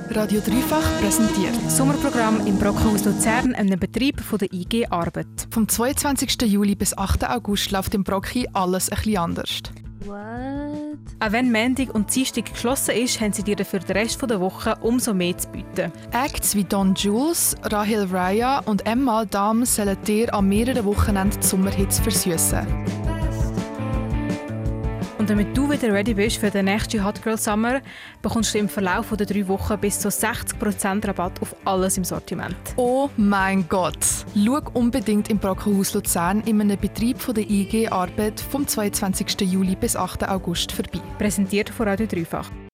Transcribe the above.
Radio Dreifach präsentiert das Sommerprogramm im Brockhaus Luzern, einem Betrieb von der IG Arbeit. Vom 22. Juli bis 8. August läuft im Brocki alles ein bisschen anders. What? Auch wenn Montag und Dienstag geschlossen ist, haben sie dir für den Rest der Woche umso mehr zu bieten. Acts wie Don Jules, Rahel Raya und Emma Dam sollen dir an mehreren Wochenenden die Sommerhits versüssen. Und damit du wieder ready bist für den nächsten Hot Girl Summer, bekommst du im Verlauf der 3 Wochen bis zu 60% Rabatt auf alles im Sortiment. Oh mein Gott! Schau unbedingt im Brockhaus Luzern in einem Betrieb von der IG Arbeit vom 22. Juli bis 8. August vorbei. Präsentiert von Radio Dreifach.